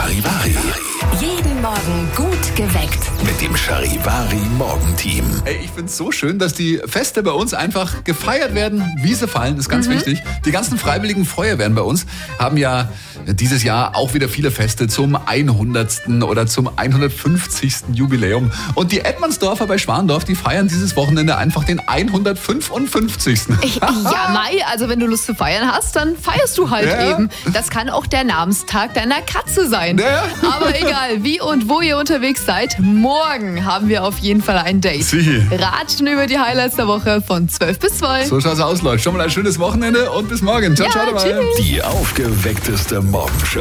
Charivari. Jeden Morgen gut geweckt. Mit dem Charivari-Morgenteam. Ey, ich find's so schön, dass die Feste bei uns einfach gefeiert werden, wie sie fallen, ist ganz wichtig. Die ganzen freiwilligen Feuerwehren bei uns haben ja dieses Jahr auch wieder viele Feste zum 100. oder zum 150. Jubiläum. Und die Edmondsdorfer bei Schwandorf, die feiern dieses Wochenende einfach den 155. Ja, Mai, also wenn du Lust zu feiern hast, dann feierst du halt Ja. eben. Das kann auch der Namenstag deiner Katze sein. Ja. Aber egal, wie und wo ihr unterwegs seid, morgen haben wir auf jeden Fall ein Date. Sie. Ratschen über die Highlights der Woche von 12 bis 2. So schaut's aus, Leute. Schon mal ein schönes Wochenende und bis morgen. Ciao, Ja, ciao dabei. tschüss. Die aufgeweckteste Morgenshow.